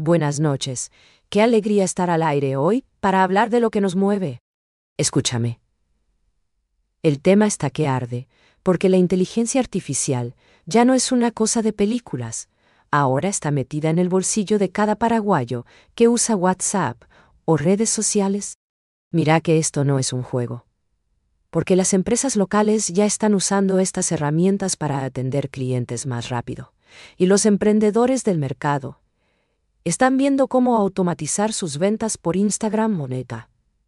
Buenas noches. Qué alegría estar al aire hoy para hablar de lo que nos mueve. Escúchame. El tema está que arde, porque la inteligencia artificial ya no es una cosa de películas. Ahora está metida en el bolsillo de cada paraguayo que usa WhatsApp o redes sociales. Mira que esto no es un juego. Porque las empresas locales ya están usando estas herramientas para atender clientes más rápido. Y los emprendedores del mercado están viendo cómo automatizar sus ventas por Instagram Moneta.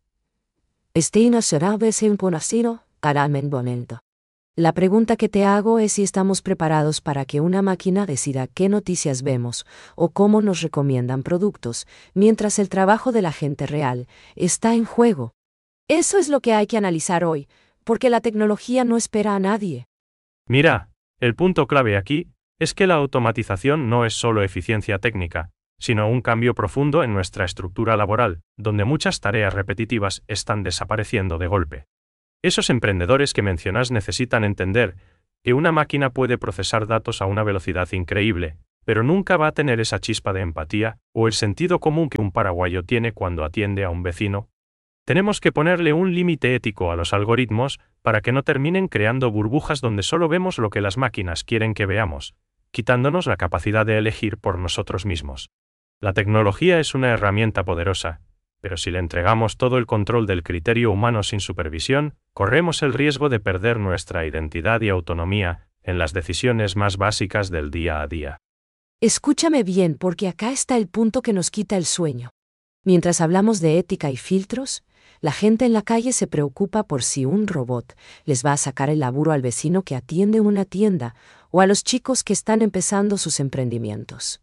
La pregunta que te hago es si estamos preparados para que una máquina decida qué noticias vemos o cómo nos recomiendan productos, mientras el trabajo de la gente real está en juego. Eso es lo que hay que analizar hoy, porque la tecnología no espera a nadie. Mira, el punto clave aquí es que la automatización no es solo eficiencia técnica, sino un cambio profundo en nuestra estructura laboral, donde muchas tareas repetitivas están desapareciendo de golpe. Esos emprendedores que mencionas necesitan entender que una máquina puede procesar datos a una velocidad increíble, pero nunca va a tener esa chispa de empatía o el sentido común que un paraguayo tiene cuando atiende a un vecino. Tenemos que ponerle un límite ético a los algoritmos para que no terminen creando burbujas donde solo vemos lo que las máquinas quieren que veamos, quitándonos la capacidad de elegir por nosotros mismos. La tecnología es una herramienta poderosa, pero si le entregamos todo el control del criterio humano sin supervisión, corremos el riesgo de perder nuestra identidad y autonomía en las decisiones más básicas del día a día. Escúchame bien, porque acá está el punto que nos quita el sueño. Mientras hablamos de ética y filtros, la gente en la calle se preocupa por si un robot les va a sacar el laburo al vecino que atiende una tienda o a los chicos que están empezando sus emprendimientos.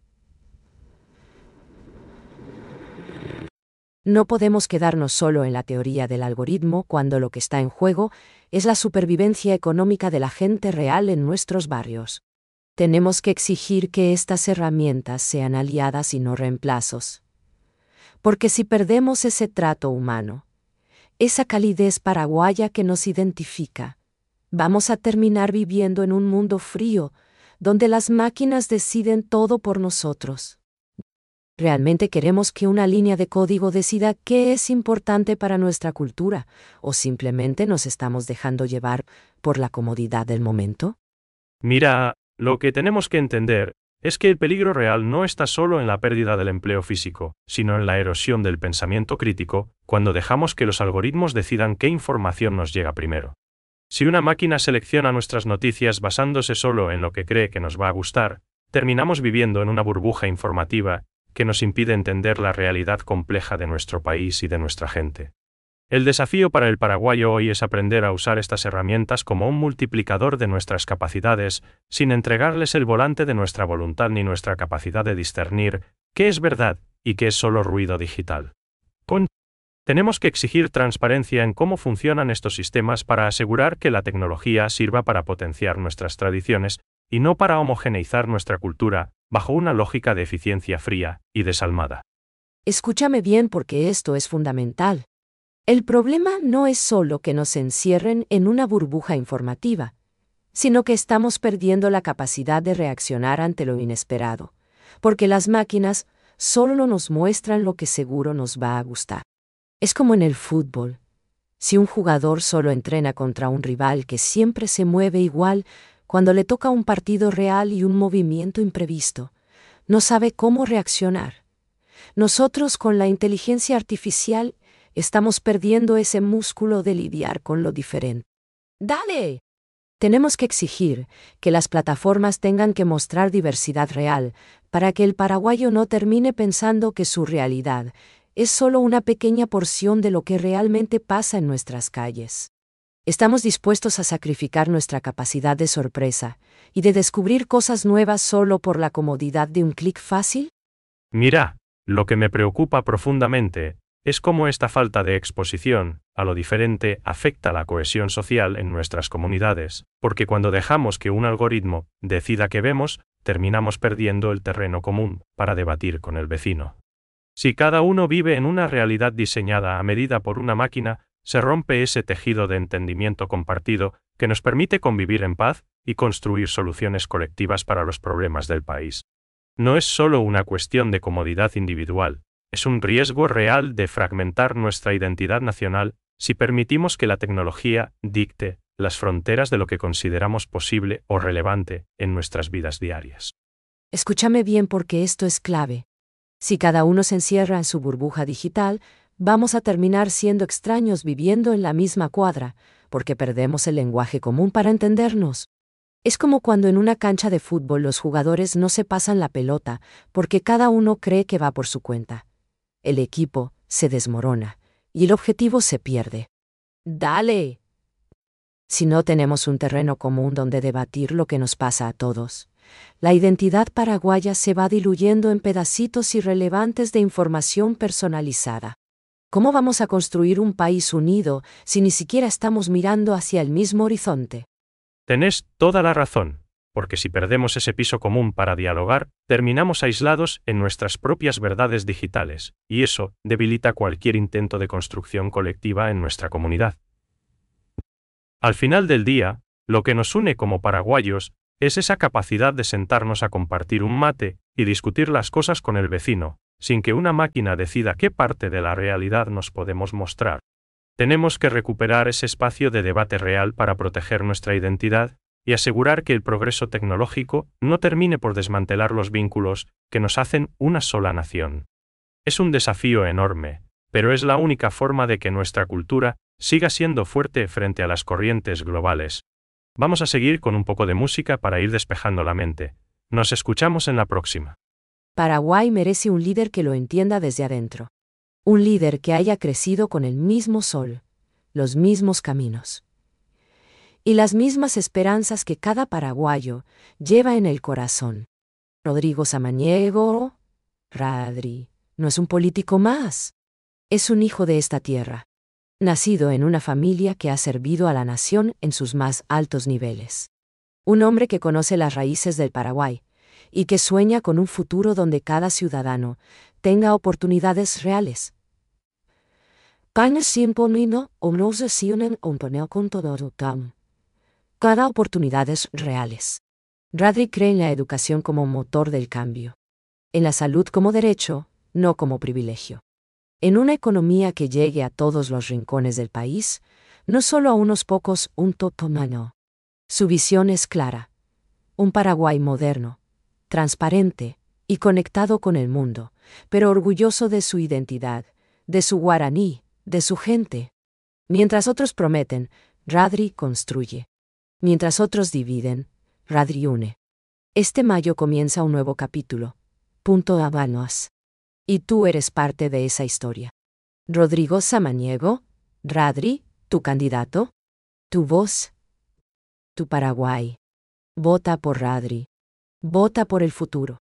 No podemos quedarnos solo en la teoría del algoritmo cuando lo que está en juego es la supervivencia económica de la gente real en nuestros barrios. Tenemos que exigir que estas herramientas sean aliadas y no reemplazos. Porque si perdemos ese trato humano, esa calidez paraguaya que nos identifica, vamos a terminar viviendo en un mundo frío, donde las máquinas deciden todo por nosotros. ¿Realmente queremos que una línea de código decida qué es importante para nuestra cultura, o simplemente nos estamos dejando llevar por la comodidad del momento? Mira, lo que tenemos que entender es que el peligro real no está solo en la pérdida del empleo físico, sino en la erosión del pensamiento crítico, cuando dejamos que los algoritmos decidan qué información nos llega primero. Si una máquina selecciona nuestras noticias basándose solo en lo que cree que nos va a gustar, terminamos viviendo en una burbuja informativa que nos impide entender la realidad compleja de nuestro país y de nuestra gente. El desafío para el paraguayo hoy es aprender a usar estas herramientas como un multiplicador de nuestras capacidades, sin entregarles el volante de nuestra voluntad ni nuestra capacidad de discernir qué es verdad y qué es solo ruido digital. Tenemos que exigir transparencia en cómo funcionan estos sistemas para asegurar que la tecnología sirva para potenciar nuestras tradiciones y no para homogeneizar nuestra cultura, bajo una lógica de eficiencia fría y desalmada. Escúchame bien, porque esto es fundamental. El problema no es solo que nos encierren en una burbuja informativa, sino que estamos perdiendo la capacidad de reaccionar ante lo inesperado, porque las máquinas solo nos muestran lo que seguro nos va a gustar. Es como en el fútbol. Si un jugador solo entrena contra un rival que siempre se mueve igual, cuando le toca un partido real y un movimiento imprevisto, no sabe cómo reaccionar. Nosotros con la inteligencia artificial estamos perdiendo ese músculo de lidiar con lo diferente. ¡Dale! Tenemos que exigir que las plataformas tengan que mostrar diversidad real para que el paraguayo no termine pensando que su realidad es solo una pequeña porción de lo que realmente pasa en nuestras calles. ¿Estamos dispuestos a sacrificar nuestra capacidad de sorpresa y de descubrir cosas nuevas solo por la comodidad de un clic fácil? Mira, lo que me preocupa profundamente es cómo esta falta de exposición a lo diferente afecta la cohesión social en nuestras comunidades, porque cuando dejamos que un algoritmo decida qué vemos, terminamos perdiendo el terreno común para debatir con el vecino. Si cada uno vive en una realidad diseñada a medida por una máquina, se rompe ese tejido de entendimiento compartido que nos permite convivir en paz y construir soluciones colectivas para los problemas del país. No es solo una cuestión de comodidad individual, es un riesgo real de fragmentar nuestra identidad nacional si permitimos que la tecnología dicte las fronteras de lo que consideramos posible o relevante en nuestras vidas diarias. Escúchame bien porque esto es clave. Si cada uno se encierra en su burbuja digital, vamos a terminar siendo extraños viviendo en la misma cuadra, porque perdemos el lenguaje común para entendernos. Es como cuando en una cancha de fútbol los jugadores no se pasan la pelota, porque cada uno cree que va por su cuenta. El equipo se desmorona, y el objetivo se pierde. ¡Dale! Si no tenemos un terreno común donde debatir lo que nos pasa a todos, la identidad paraguaya se va diluyendo en pedacitos irrelevantes de información personalizada. ¿Cómo vamos a construir un país unido si ni siquiera estamos mirando hacia el mismo horizonte? Tenés toda la razón, porque si perdemos ese piso común para dialogar, terminamos aislados en nuestras propias verdades digitales, y eso debilita cualquier intento de construcción colectiva en nuestra comunidad. Al final del día, lo que nos une como paraguayos es esa capacidad de sentarnos a compartir un mate y discutir las cosas con el vecino, sin que una máquina decida qué parte de la realidad nos podemos mostrar. Tenemos que recuperar ese espacio de debate real para proteger nuestra identidad y asegurar que el progreso tecnológico no termine por desmantelar los vínculos que nos hacen una sola nación. Es un desafío enorme, pero es la única forma de que nuestra cultura siga siendo fuerte frente a las corrientes globales. Vamos a seguir con un poco de música para ir despejando la mente. Nos escuchamos en la próxima. Paraguay merece un líder que lo entienda desde adentro. Un líder que haya crecido con el mismo sol, los mismos caminos y las mismas esperanzas que cada paraguayo lleva en el corazón. Rodrigo Samaniego, Radri, no es un político más. Es un hijo de esta tierra, nacido en una familia que ha servido a la nación en sus más altos niveles. Un hombre que conoce las raíces del Paraguay y que sueña con un futuro donde cada ciudadano tenga oportunidades reales. Cada oportunidades reales. Radri cree en la educación como motor del cambio, en la salud como derecho, no como privilegio. En una economía que llegue a todos los rincones del país, no solo a unos pocos, un totomano. Su visión es clara. Un Paraguay moderno, transparente y conectado con el mundo, pero orgulloso de su identidad, de su guaraní, de su gente. Mientras otros prometen, Radri construye. Mientras otros dividen, Radri une. Este mayo comienza un nuevo capítulo. Punto Habanos. Y tú eres parte de esa historia. Rodrigo Samaniego, Radri, tu candidato, tu voz, tu Paraguay. Vota por Radri. Vota por el futuro.